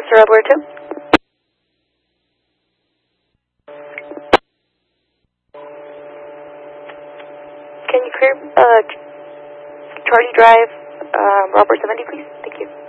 Mr. Edward 2. Can you clear Charlie Drive, Robert 70, please? Thank you.